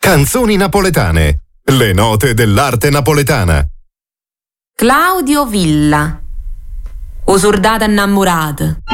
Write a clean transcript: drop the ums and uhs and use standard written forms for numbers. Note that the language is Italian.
Canzoni napoletane. Le note dell'arte napoletana. Claudio Villa. O soldata innamorata.